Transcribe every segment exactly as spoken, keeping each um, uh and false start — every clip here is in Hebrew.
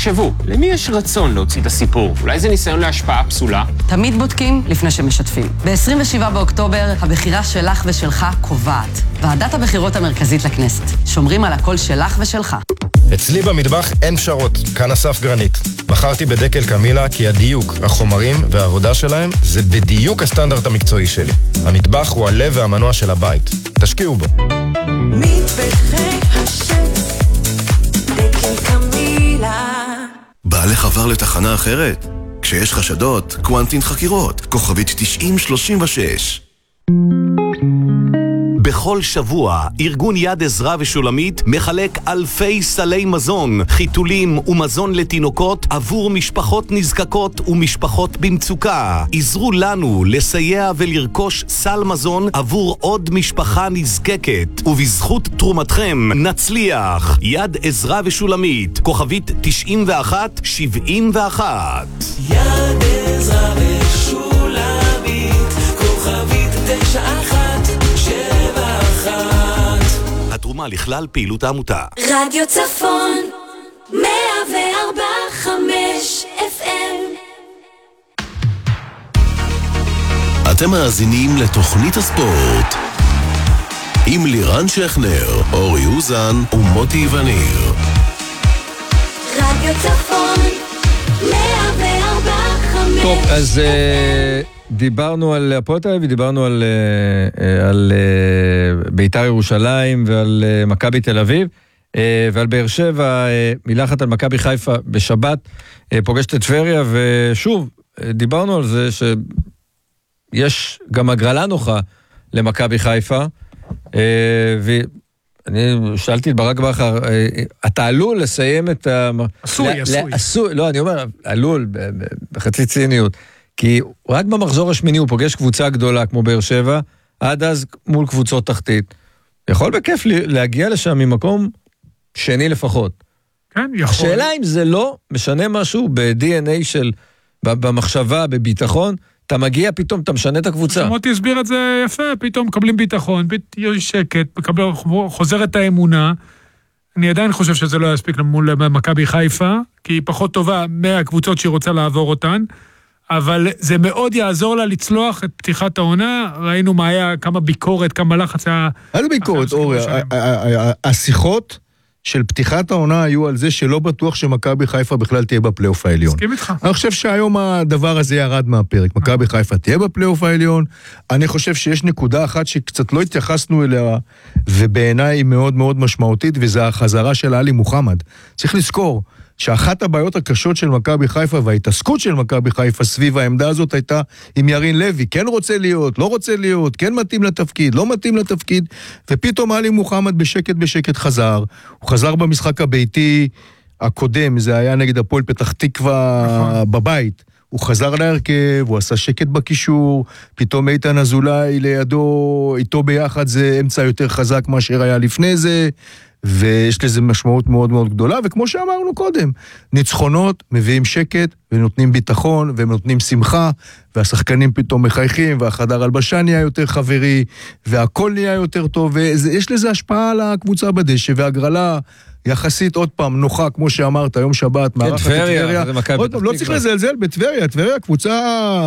תחשבו, למי יש רצון להוציא את הסיפור? אולי זה ניסיון להשפעה פסולה? תמיד בודקים לפני שמשתפים. ב-עשרים ושבעה באוקטובר, הבחירה שלך ושלך קובעת. ועדת הבחירות המרכזית לכנסת. שומרים על הקול שלך ושלך. אצלי במטבח אין פשרות, כאן אסף גרנית. בחרתי בדקל קמילה כי הדיוק, החומרים והעבודה שלהם זה בדיוק הסטנדרט המקצועי שלי. המטבח הוא הלב והמנוע של הבית. תשקיעו בו. מטבחי השף, דקל קמילה. בעלך עבר לתחנה אחרת? כשיש חשדות, קוונטין חקירות, כוכבית תשעים שלושים ושש. בכל שבוע, ארגון יד עזרא ושולמית מחלק אלפי סלי מזון, חיתולים ומזון לתינוקות עבור משפחות נזקקות ומשפחות במצוקה. עזרו לנו לסייע ולרכוש סל מזון עבור עוד משפחה נזקקת, ובזכות תרומתכם נצליח. יד עזרא ושולמית, כוכבית תשעים ואחת שבעים ואחת. יד עזרא ושולמית, כוכבית תשע אחת התרומה לכלל פעילות העמותה. רדיו צפון מאה וארבע חמש אף אם. אתם מאזינים לתוכנית הספורט עם לירן שכנר, אורי אוזן ומוטי וניר. רדיו צפון מאה וארבע חמש. טוב, אז דיברנו על הפועל תל אביב, דיברנו על, על בית"ר ירושלים ועל מכבי תל אביב, ועל באר שבע, מילה אחת על מכבי חיפה בשבת, פוגשת את טבריה, ושוב, דיברנו על זה שיש גם הגרלה נוחה למכבי חיפה, ואני שאלתי את ברק בכר, אתה עלול לסיים את ה... עשוי, עשוי. לא, אני אומר, עלול, בחצי ציניות, כי רק במחזור השמיני הוא פוגש קבוצה גדולה כמו באר שבע, עד אז מול קבוצות תחתית. יכול בכיף להגיע לשם ממקום שני לפחות. כן, יכול. השאלה אם זה לא משנה משהו ב-די אן איי של, במחשבה, בביטחון, אתה מגיע פתאום, אתה משנה את הקבוצה. מוטי הסביר את זה יפה, פתאום מקבלים ביטחון, יש שקט, מקבל, חוזר את האמונה. אני עדיין חושב שזה לא יספיק מול מכבי חיפה, כי היא פחות טובה מהקבוצות שהיא רוצה לעבור אותן, אבל זה מאוד יעזור לה לצלוח את פתיחת העונה. ראינו מה היה, כמה ביקורת, כמה לחץ היה... היה ביקורת, אורי. השיחות של פתיחת העונה היו על זה שלא בטוח שמכבי חיפה בכלל תהיה בפלייאוף העליון. מסכים איתך. אני חושב שהיום הדבר הזה ירד מהפרק. מכבי חיפה תהיה בפלייאוף העליון. אני חושב שיש נקודה אחת שקצת לא התייחסנו אליה, ובעיניי היא מאוד מאוד משמעותית, וזה החזרה של עלי מוחמד. צריך לזכור שאחת הבעיות הקשות של מכבי חיפה וההתעסקות של מכבי חיפה סביב העמדה הזאת הייתה עם ירין לוי, כן רוצה להיות, לא רוצה להיות, כן מתאים לתפקיד, לא מתאים לתפקיד, ופתאום עלי מוחמד בשקט בשקט חזר. הוא חזר במשחק הביתי הקודם, זה היה נגד הפועל פתח תקווה בבית. הוא חזר להרכב, הוא עשה שקט בקישור, פתאום איתן אזולאי לידו, איתו ביחד זה אמצע יותר חזק מאשר היה לפני זה, ויש לזה משמעות מאוד מאוד גדולה, וכמו שאמרנו קודם, ניצחונות מביאים שקט, ונותנים ביטחון, והם נותנים שמחה, והשחקנים פתאום מחייכים, והחדר הלבשה נהיה יותר חברי, והכל נהיה יותר טוב, ויש לזה השפעה על הקבוצה בדשא, והגרלה יחסית עוד פעם נוחה, כמו שאמרת, יום שבת, מערכת טבריה, עוד פעם, לא צריך לזלזל בטבריה, טבריה קבוצה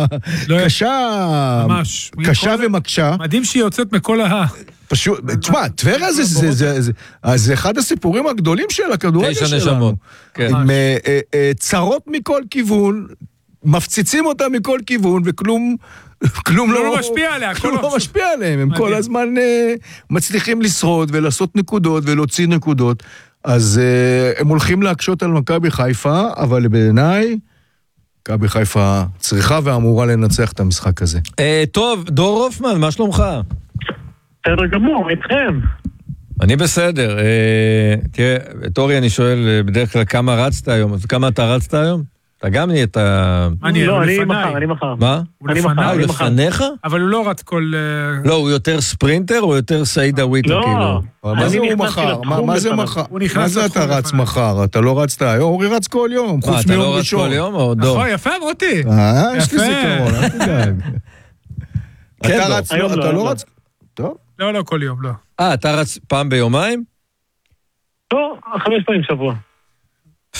קשה, קשה ומקשה. מדהים שהיא יוצאת מכל ה... פשוט, תשמע, טבריה זה אחד הסיפורים הגדולים של הכדורגל שלנו. עם צרות מכל כיוון, מפציצים אותם מכל כיוון, וכלום לא משפיע עליה. כלום לא משפיע עליהם, הם כל הזמן מצליחים לשרוד ולעשות נקודות ולהוציא נקודות, אז הם הולכים להקשות על מכבי חיפה, אבל בעיניי, מכבי חיפה צריכה ואמורה לנצח את המשחק הזה. טוב, דור הופמן, מה שלומך? בסדר גמור, איתכם. אני בסדר. תראה, את אורי אני שואל בדרך כלל כמה רצת היום, אז כמה אתה רצת היום? אתה גם נהיית... לא, אני מחר, אני מחר. מה? אני מחר, הוא לפניך? אבל הוא לא רץ כל... לא, הוא יותר ספרינטר או יותר סעיד הוויטר? לא. מה זה הוא מחר? מה זה מחר? מה זה אתה רץ מחר? אתה לא רצת היום? אורי רץ כל יום, חוץ מיום ראשון. אתה לא רץ כל יום או דור? נכון, יפה, מוטי. אה, יש לי זיכרון, אל תדאג. אתה רץ, אתה לא רץ... טוב. לא, לא, כל יום, לא. אה, אתה רץ פעם ביומיים? לא, חמש פעמים שבוע.